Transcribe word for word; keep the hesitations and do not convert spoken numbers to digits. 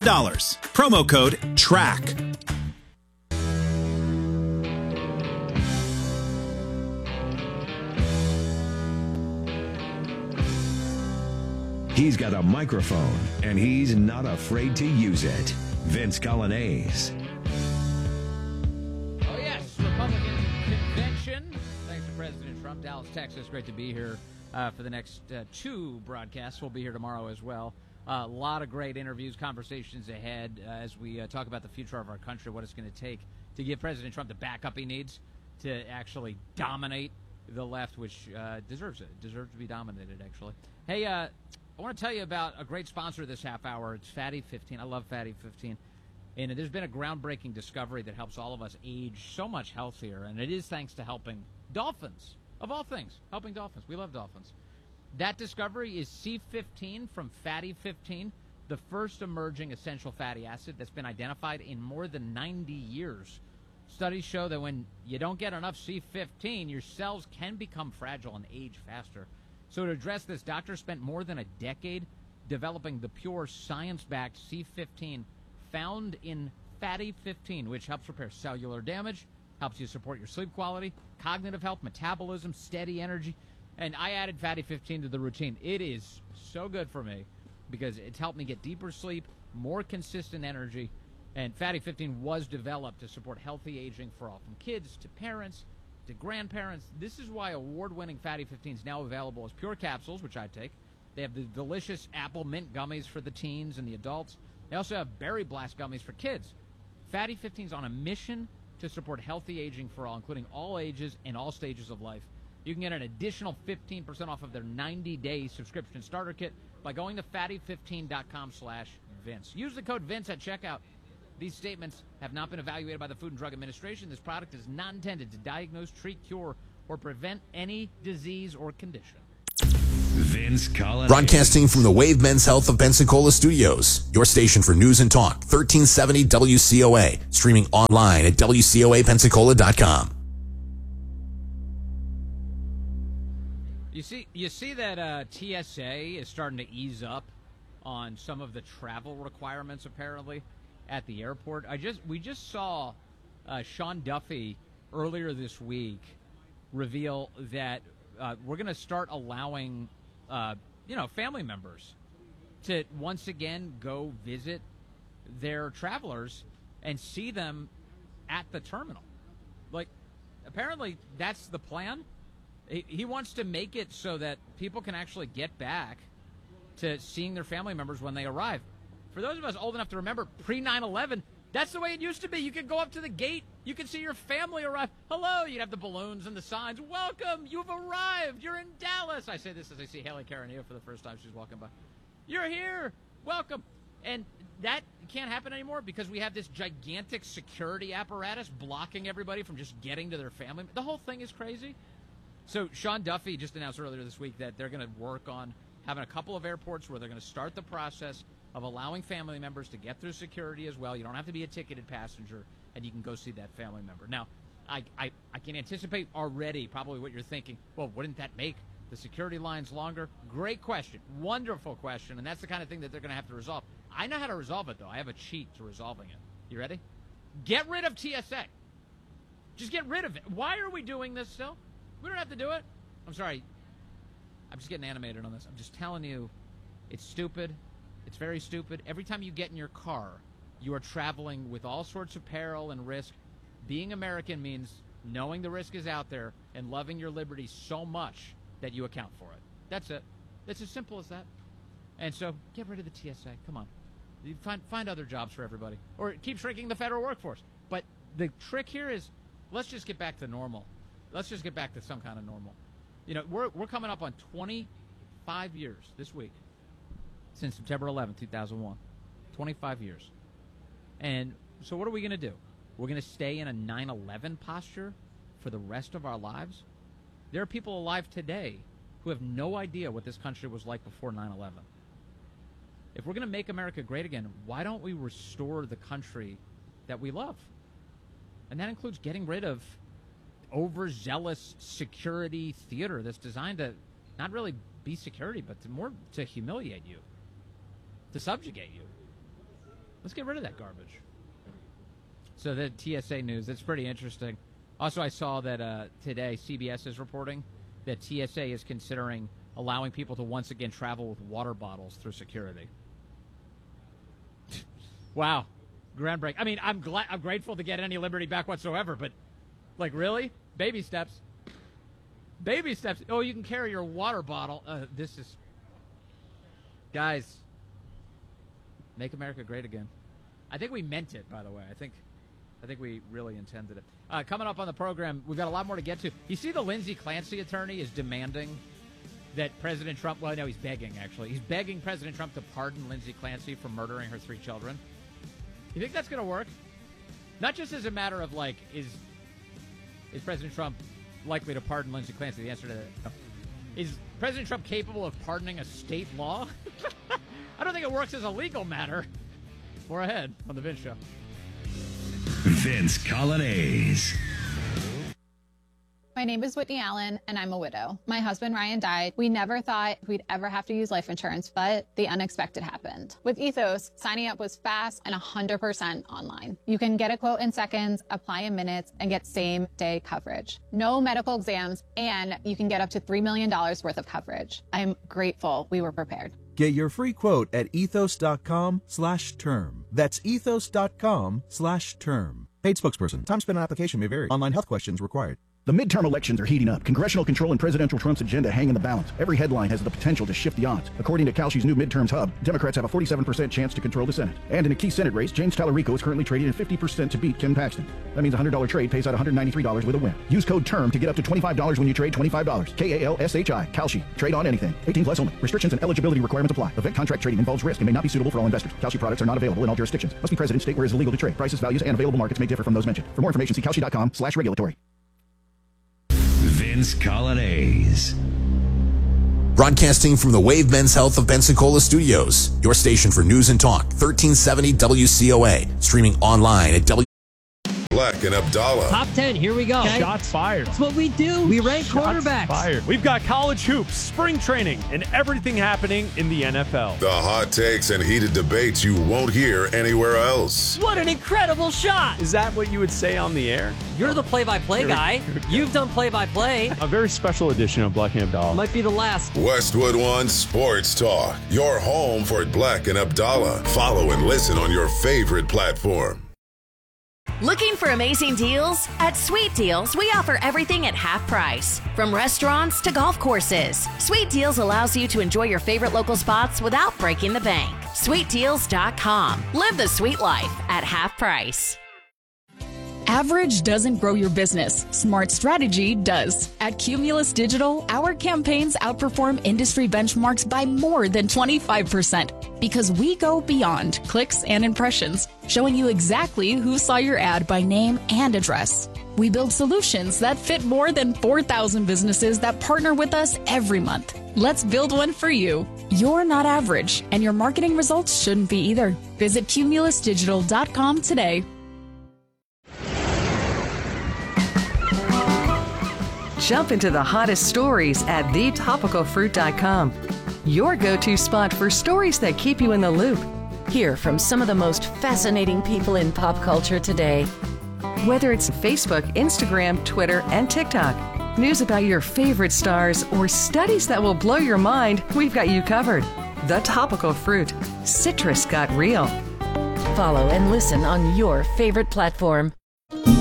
dollars. Promo code TRACK. He's got a microphone, and he's not afraid to use it. Vince Coglianese. Oh, yes, Republican convention. Thanks to President Trump. Dallas, Texas. Great to be here uh, for the next uh, two broadcasts. We'll be here tomorrow as well. A uh, lot of great interviews, conversations ahead uh, as we uh, talk about the future of our country, what it's going to take to give President Trump the backup he needs to actually dominate the left, which uh, deserves it. Deserves to be dominated, actually. Hey, uh, I want to tell you about a great sponsor this half hour. It's Fatty fifteen. I love Fatty fifteen. And there's been a groundbreaking discovery that helps all of us age so much healthier, and it is thanks to helping dolphins, of all things, helping dolphins. We love dolphins. That discovery is C fifteen from Fatty fifteen, the first emerging essential fatty acid that's been identified in more than ninety years. Studies show that when you don't get enough C fifteen, your cells can become fragile and age faster. So to address this, doctors spent more than a decade developing the pure science-backed C fifteen found in Fatty fifteen, which helps repair cellular damage, helps you support your sleep quality, cognitive health, metabolism, steady energy. And I added Fatty fifteen to the routine. It is so good for me because it's helped me get deeper sleep, more consistent energy. And Fatty fifteen was developed to support healthy aging for all, from kids to parents to grandparents. This is why award-winning Fatty fifteen is now available as pure capsules, which I take. They have the delicious apple mint gummies for the teens and the adults. They also have berry blast gummies for kids. Fatty fifteen is on a mission to support healthy aging for all, including all ages and all stages of life. You can get an additional fifteen percent off of their ninety-day subscription starter kit by going to fatty fifteen dot com slash Vince. Use the code Vince at checkout. These statements have not been evaluated by the Food and Drug Administration. This product is not intended to diagnose, treat, cure, or prevent any disease or condition. Vince Coglianese. Broadcasting from the Wave Men's Health of Pensacola Studios, your station for news and talk, thirteen seventy W C O A, streaming online at W C O A Pensacola dot com. You see, you see that uh, T S A is starting to ease up on some of the travel requirements, apparently, at the airport. I just we just saw uh, Sean Duffy earlier this week reveal that uh, we're going to start allowing, uh, you know, family members to once again go visit their travelers and see them at the terminal. Like, apparently that's the plan. He wants to make it so that people can actually get back to seeing their family members when they arrive. For those of us old enough to remember pre nine eleven, that's the way it used to be. You could go up to the gate. You could see your family arrive. Hello. You'd have the balloons and the signs. Welcome. You've arrived. You're in Dallas. I say this as I see Haley Carranillo for the first time. She's walking by. You're here. Welcome. And that can't happen anymore because we have this gigantic security apparatus blocking everybody from just getting to their family. The whole thing is crazy. So Sean Duffy just announced earlier this week that they're going to work on having a couple of airports where they're going to start the process of allowing family members to get through security as well. You don't have to be a ticketed passenger, and you can go see that family member. Now, I, I, I can anticipate already probably what you're thinking. Well, wouldn't that make the security lines longer? Great question. Wonderful question, and that's the kind of thing that they're going to have to resolve. I know how to resolve it, though. I have a cheat to resolving it. You ready? Get rid of T S A. Just get rid of it. Why are we doing this still? We don't have to do it. I'm sorry. I'm just getting animated on this. I'm just telling you, it's stupid. It's very stupid. Every time you get in your car, you are traveling with all sorts of peril and risk. Being American means knowing the risk is out there and loving your liberty so much that you account for it. That's it. It's as simple as that. And so get rid of the T S A. Come on. You find, find other jobs for everybody. Or keep shrinking the federal workforce. But the trick here is let's just get back to normal. Let's just get back to some kind of normal. You know, we're we're coming up on twenty-five years this week since September eleventh, two thousand one. twenty-five years. And so what are we going to do? We're going to stay in a nine eleven posture for the rest of our lives? There are people alive today who have no idea what this country was like before nine eleven. If we're going to make America great again, why don't we restore the country that we love? And that includes getting rid of overzealous security theater that's designed to not really be security, but to more to humiliate you, to subjugate you. Let's get rid of that garbage. So the T S A news, that's pretty interesting. Also, I saw that uh, today C B S is reporting that T S A is considering allowing people to once again travel with water bottles through security. Wow. Groundbreak. I mean, I'm glad, I'm grateful to get any liberty back whatsoever, but, like, really? Baby steps. Baby steps. Oh, you can carry your water bottle. Uh, this is... Guys, make America great again. I think we meant it, by the way. I think I think we really intended it. Uh, coming up on the program, we've got a lot more to get to. You see the Lindsey Clancy attorney is demanding that President Trump... Well, no, he's begging, actually. He's begging President Trump to pardon Lindsey Clancy for murdering her three children. You think that's going to work? Not just as a matter of, like, is is President Trump likely to pardon Lindsey Clancy? The answer to that no. Is President Trump capable of pardoning a state law? I don't think it works as a legal matter. More ahead on The Vince Show. Vince Coglianese. My name is Whitney Allen, and I'm a widow. My husband, Ryan, died. We never thought we'd ever have to use life insurance, but the unexpected happened. With Ethos, signing up was fast and one hundred percent online. You can get a quote in seconds, apply in minutes, and get same-day coverage. No medical exams, and you can get up to three million dollars worth of coverage. I'm grateful we were prepared. Get your free quote at ethos.com slash term. That's ethos.com slash term. Paid spokesperson. Time spent on application may vary. Online health questions required. The midterm elections are heating up. Congressional control and presidential Trump's agenda hang in the balance. Every headline has the potential to shift the odds. According to Kalshi's new midterms hub, Democrats have a forty-seven percent chance to control the Senate. And in a key Senate race, James Tallarico is currently trading at fifty percent to beat Ken Paxton. That means a one hundred dollars trade pays out one hundred ninety-three dollars with a win. Use code TERM to get up to twenty-five dollars when you trade twenty-five dollars. K A L S H I. Kalshi. Trade on anything. eighteen plus only. Restrictions and eligibility requirements apply. Event contract trading involves risk and may not be suitable for all investors. Kalshi products are not available in all jurisdictions. Must be present in state where it is illegal to trade. Prices, values, and available markets may differ from those mentioned. For more information, see kalshi.com slash regulatory. Vince Coglianese. Broadcasting from the Wave Men's Health of Pensacola Studios, your station for news and talk, thirteen seventy W C O A, streaming online at W. Black and Abdallah. Top ten, here we go. Okay. Shots fired. That's what we do. We rank Shots quarterbacks. Fired. We've got college hoops, spring training, and everything happening in the N F L. The hot takes and heated debates you won't hear anywhere else. What an incredible shot. Is that what you would say on the air? You're the play-by-play guy. You've done play-by-play. A very special edition of Black and Abdallah. Might be the last. Westwood One Sports Talk. Your home for Black and Abdallah. Follow and listen on your favorite platform. Looking for amazing deals? At Sweet Deals, we offer everything at half price. From restaurants to golf courses, Sweet Deals allows you to enjoy your favorite local spots without breaking the bank. sweet deals dot com. Live the sweet life at half price. Average doesn't grow your business. Smart strategy does. At Cumulus Digital, our campaigns outperform industry benchmarks by more than twenty-five percent because we go beyond clicks and impressions, showing you exactly who saw your ad by name and address. We build solutions that fit more than four thousand businesses that partner with us every month. Let's build one for you. You're not average, and your marketing results shouldn't be either. Visit cumulus digital dot com today. Jump into the hottest stories at the topical fruit dot com. Your go-to spot for stories that keep you in the loop. Hear from some of the most fascinating people in pop culture today. Whether it's Facebook, Instagram, Twitter, and TikTok, news about your favorite stars, or studies that will blow your mind, we've got you covered. The Topical Fruit. Citrus got real. Follow and listen on your favorite platform.